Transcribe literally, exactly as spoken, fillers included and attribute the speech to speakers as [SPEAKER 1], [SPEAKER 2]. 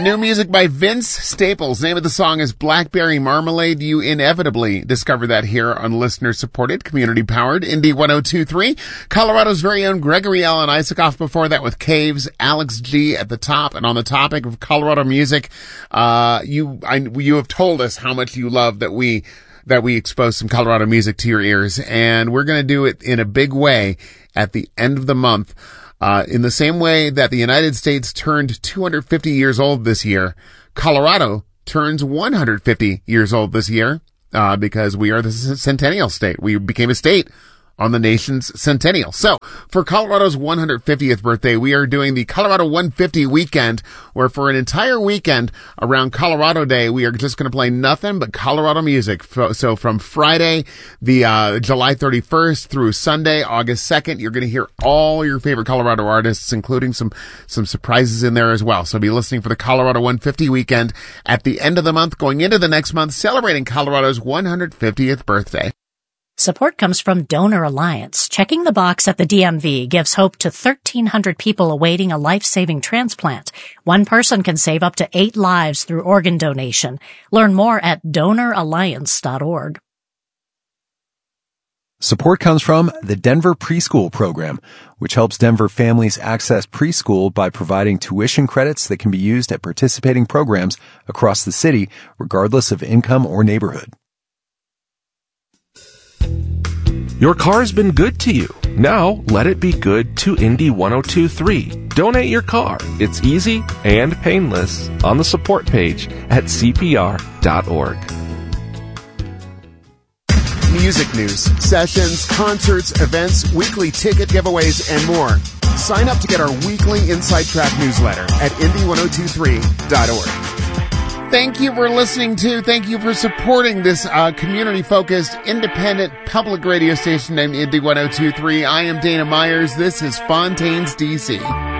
[SPEAKER 1] New music by Vince Staples. Name of the song is Blackberry Marmalade. You inevitably discover that here on listener-supported, community-powered Indie one oh two point three. Colorado's very own Gregory Allen Isaacoff before that with Caves, Alex G at the top. And on the topic of Colorado music, uh, you, I, you have told us how much you love that we, that we expose some Colorado music to your ears. And we're going to do it in a big way at the end of the month. Uh, in the same way that the United States turned two hundred fifty years old this year, Colorado turns one hundred fifty years old this year, uh, because we are the centennial state. We became a state on the nation's centennial. So, for Colorado's one hundred fiftieth birthday, we are doing the Colorado one fifty weekend, where for an entire weekend around Colorado Day, we are just going to play nothing but Colorado music. So, from Friday, the uh July thirty-first through Sunday, August second, you're going to hear all your favorite Colorado artists, including some some surprises in there as well. So, be listening for the Colorado one fifty weekend at the end of the month, going into the next month, celebrating Colorado's one hundred fiftieth birthday.
[SPEAKER 2] Support comes from Donor Alliance. Checking the box at the D M V gives hope to thirteen hundred people awaiting a life-saving transplant. One person can save up to eight lives through organ donation. Learn more at donor alliance dot org.
[SPEAKER 3] Support comes from the Denver Preschool Program, which helps Denver families access preschool by providing tuition credits that can be used at participating programs across the city, regardless of income or neighborhood.
[SPEAKER 4] Your car's been good to you. Now, let it be good to Indie one oh two point three. Donate your car. It's easy and painless on the support page at c p r dot org.
[SPEAKER 1] Music news, sessions, concerts, events, weekly ticket giveaways, and more. Sign up to get our weekly Inside Track newsletter at indie one oh two three dot org. Thank you for listening to, thank you for supporting this uh, community-focused, independent, public radio station named Indie one oh two point three. I am Dana Myers. This is Fontaine's D C.